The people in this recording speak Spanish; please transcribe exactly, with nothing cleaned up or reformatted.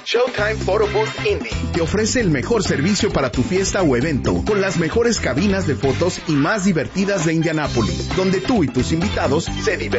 Showtime Photo Booth Indy te ofrece el mejor servicio para tu fiesta o evento, con las mejores cabinas de fotos y más divertidas de Indianápolis, donde tú y tus invitados se divertirán